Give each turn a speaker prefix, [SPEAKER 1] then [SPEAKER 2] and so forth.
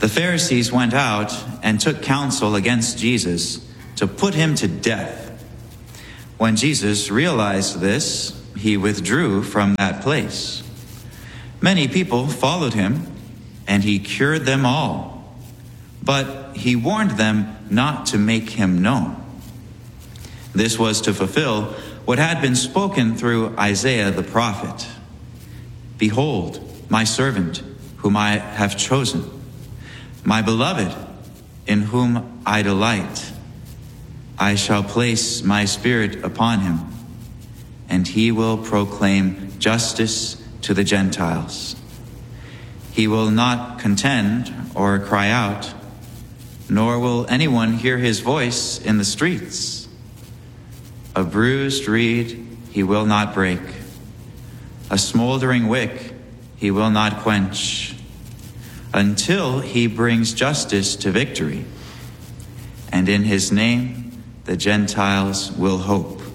[SPEAKER 1] The Pharisees went out and took counsel against Jesus to put him to death. When Jesus realized this, he withdrew from that place. Many people followed him, and he cured them all. But he warned them not to make him known. This was to fulfill what had been spoken through Isaiah the prophet. Behold, my servant, whom I have chosen, my beloved, in whom I delight. I shall place my spirit upon him, and he will proclaim justice to the Gentiles. He will not contend or cry out, nor will anyone hear his voice in the streets. A bruised reed he will not break. A smoldering wick he will not quench, until he brings justice to victory. And in his name the Gentiles will hope.